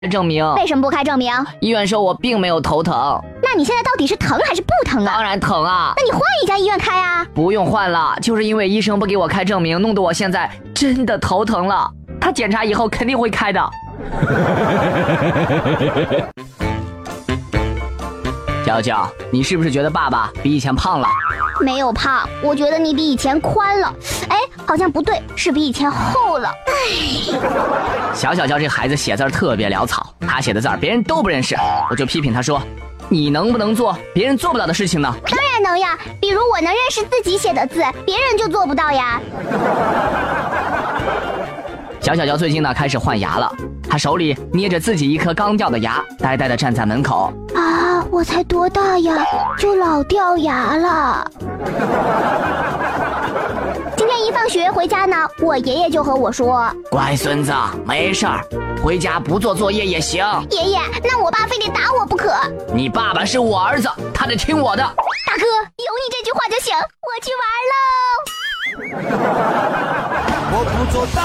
证明。 为什么不开证明？ 医院说我并没有头疼。 那你现在到底是疼还是不疼啊？ 当然疼啊。 那你换一家医院开啊。 不用换了，就是因为医生不给我开证明，弄得我现在真的头疼了。他检查以后肯定会开的。娇娇，你是不是觉得爸爸比以前胖了？ 没有胖，我觉得你比以前宽了。哎，好像不对，是比以前厚了。 小娇这孩子写字特别潦草，他写的字别人都不认识，我就批评他说，你能不能做别人做不到的事情呢？ 当然能呀，比如我能认识自己写的字，别人就做不到呀。 小娇最近呢开始换牙了，她手里捏着自己一颗刚掉的牙，呆呆地站在门口。 啊，我才多大呀，就老掉牙了。今天一放学回家呢，我爷爷就和我说， 乖孙子，没事儿，回家不做作业也行。 爷爷，那我爸非得打我不可。 你爸爸是我儿子，他得听我的。 大哥，有你这句话就行，我去玩了。